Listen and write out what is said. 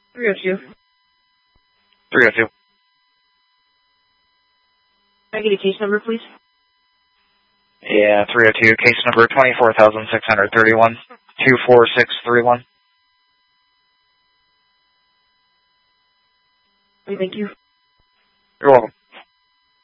302. 302. Can I get a case number, please? Yeah, 302. Case number 24,631. 24631. Thank you. You're welcome.